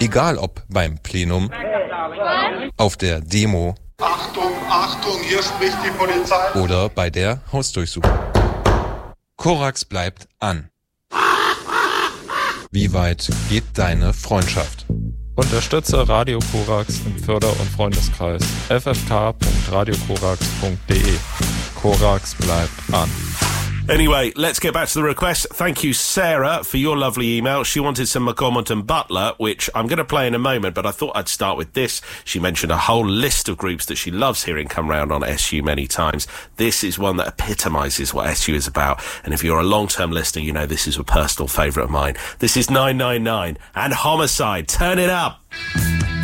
Egal ob beim Plenum, auf der Demo, Achtung, Achtung, hier spricht die Polizei. Oder bei der Hausdurchsuchung. Korax bleibt an. Wie weit geht deine Freundschaft? Unterstütze Radio Korax im Förder- und Freundeskreis. ffk.radiokorax.de. Korax bleibt an. Anyway, let's get back to the request. Thank you, Sarah, for your lovely email. She wanted some McCormick and Butler, which I'm going to play in a moment, but I thought I'd start with this. She mentioned a whole list of groups that she loves hearing come round on SU many times. This is one that epitomises what SU is about, and if you're a long-term listener, you know this is a personal favourite of mine. This is 999 and Homicide. Turn it up!